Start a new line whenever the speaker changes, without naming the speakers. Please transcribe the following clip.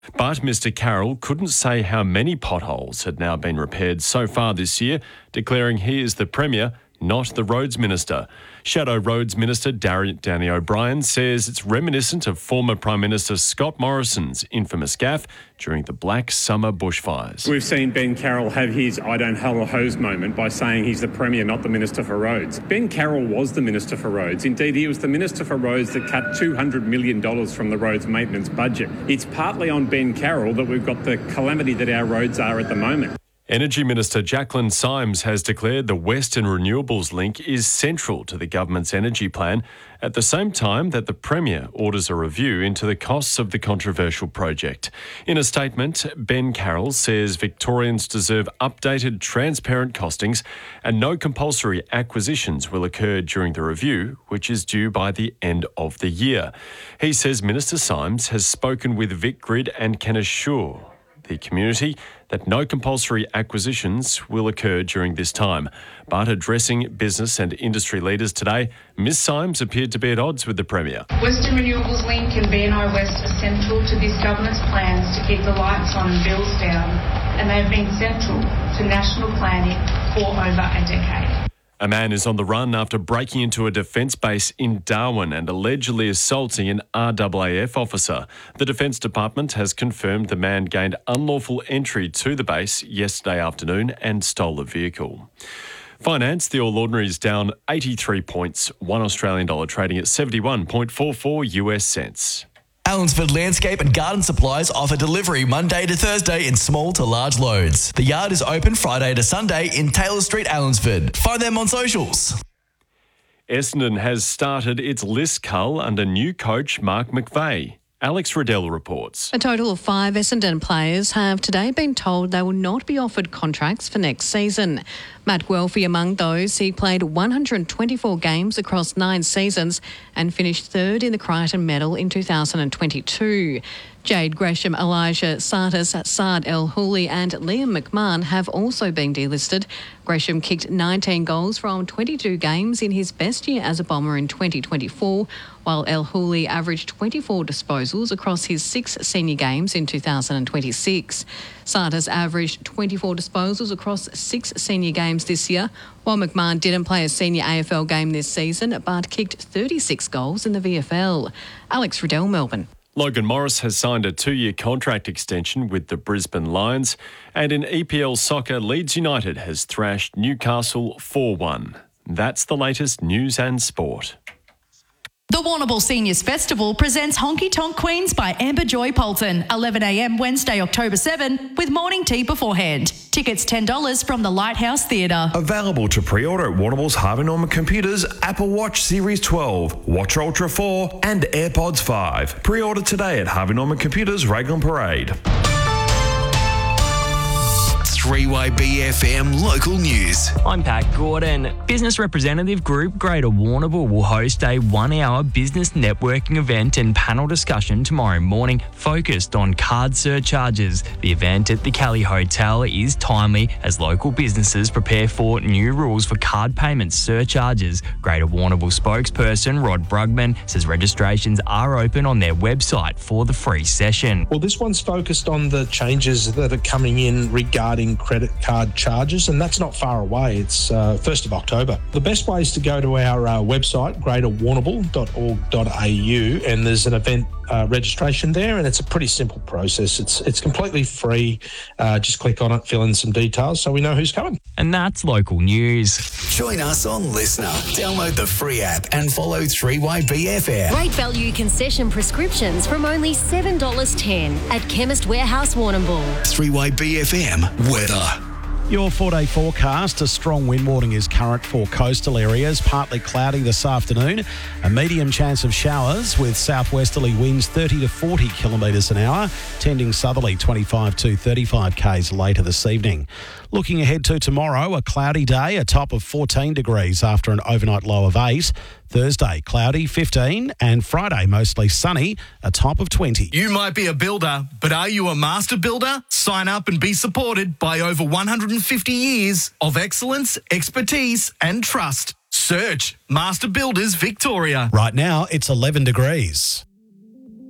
But Mr Carroll couldn't say how many potholes had now been repaired so far this year, declaring he is the Premier, not the Roads Minister. Shadow Roads Minister Danny O'Brien says it's reminiscent of former Prime Minister Scott Morrison's infamous gaffe during the Black Summer bushfires.
We've seen Ben Carroll have his I don't hull a hose moment by saying he's the Premier, not the Minister for Roads. Ben Carroll was the Minister for Roads. Indeed, he was the Minister for Roads that cut $200 million from the roads maintenance budget. It's partly on Ben Carroll that we've got the calamity that our roads are at the moment.
Energy Minister Jacqueline Symes has declared the Western Renewables link is central to the government's energy plan, at the same time that the Premier orders a review into the costs of the controversial project. In a statement, Ben Carroll says Victorians deserve updated, transparent costings and no compulsory acquisitions will occur during the review, which is due by the end of the year. He says Minister Symes has spoken with VicGrid and can assure the community that no compulsory acquisitions will occur during this time. But addressing business and industry leaders today, Ms Symes appeared to be at odds with the Premier.
Western Renewables Link and BNI West are central to this government's plans to keep the lights on and bills down, and they have been central to national planning for over a decade.
A man is on the run after breaking into a defence base in Darwin and allegedly assaulting an RAAF officer. The Defence Department has confirmed the man gained unlawful entry to the base yesterday afternoon and stole a vehicle. Finance, the All Ordinaries down 83 points, $1 Australian dollar trading at 71.44 US cents.
Allensford Landscape and Garden Supplies offer delivery Monday to Thursday in small to large loads. The yard is open Friday to Sunday in Taylor Street, Allensford. Find them on socials.
Essendon has started its list cull under new coach Mark McVeigh. Alex Riddell reports.
A total of 5 Essendon players have today been told they will not be offered contracts for next season. Matt Guelphy among those. He played 124 games across 9 seasons and finished third in the Crichton Medal in 2022. Jade Gresham, Elijah Sartis, Saad El Houli and Liam McMahon have also been delisted. Gresham kicked 19 goals from 22 games in his best year as a Bomber in 2024, while El Houli averaged 24 disposals across his 6 senior games in 2026. Sartis averaged 24 disposals across 6 senior games this year, while McMahon didn't play a senior AFL game this season but kicked 36 goals in the VFL. Alex Riddell, Melbourne.
Logan Morris has signed a 2-year contract extension with the Brisbane Lions, and in EPL soccer, Leeds United has thrashed Newcastle 4-1. That's the latest news and sport.
The Warrnambool Seniors Festival presents Honky Tonk Queens by Amber Joy Polton, 11am Wednesday, October 7, with morning tea beforehand. Tickets $10 from the Lighthouse Theatre.
Available to pre-order at Warrnambool's Harvey Norman Computers, Apple Watch Series 12, Watch Ultra 4 and AirPods 5. Pre-order today at Harvey Norman Computers, Raglan Parade.
3YBFM Local News.
I'm Pat Gordon. Business Representative Group Greater Warrnambool will host a 1-hour business networking event and panel discussion tomorrow morning focused on card surcharges. The event at the Cali Hotel is timely as local businesses prepare for new rules for card payment surcharges. Greater Warrnambool spokesperson Rod Brugman says registrations are open on their website for the free session.
Well, this one's focused on the changes that are coming in regarding credit card charges, and that's not far away. It's 1st of October. The best way is to go to our website, greaterwarrnambool.org.au, and there's an event registration there, and it's a pretty simple process. It's completely free. Just click on it, fill in some details so we know who's coming.
And that's local news.
Join us on Listener. Download the free app and follow 3YBFM.
Great value concession prescriptions from only $7.10 at Chemist Warehouse Warrnambool.
3YBFM weather.
Your 4-day forecast, a strong wind warning is current for coastal areas, partly cloudy this afternoon, a medium chance of showers with southwesterly winds 30 to 40 kilometres an hour, tending southerly 25 to 35 k's later this evening. Looking ahead to tomorrow, a cloudy day, a top of 14 degrees after an overnight low of 8. Thursday, cloudy, 15, and Friday, mostly sunny, a top of 20.
You might be a builder, but are you a master builder? Sign up and be supported by over 150 years of excellence, expertise and trust. Search Master Builders Victoria.
Right now, it's 11 degrees.